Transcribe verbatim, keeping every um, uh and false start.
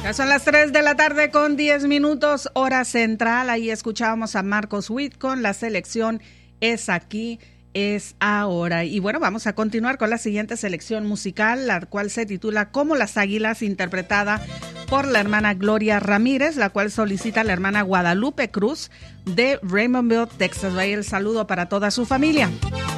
Ya son las tres de la tarde con diez minutos, hora central. Ahí escuchábamos a Marcos Witt con la selección Es Aquí, Es Ahora. Y bueno, vamos a continuar con la siguiente selección musical, la cual se titula Como las Águilas, interpretada por la hermana Gloria Ramírez, la cual solicita la hermana Guadalupe Cruz de Raymondville, Texas. Vaya el saludo para toda su familia.